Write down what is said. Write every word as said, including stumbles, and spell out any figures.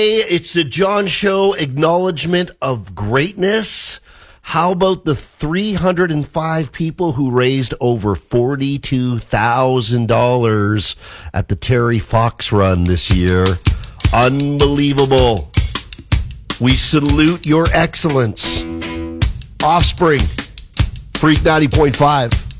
It's the John Show acknowledgement of greatness. How about the three hundred five people who raised over forty-two thousand dollars at the Terry Fox Run this year? Unbelievable. We salute your excellence. Offspring, Freak ninety point five.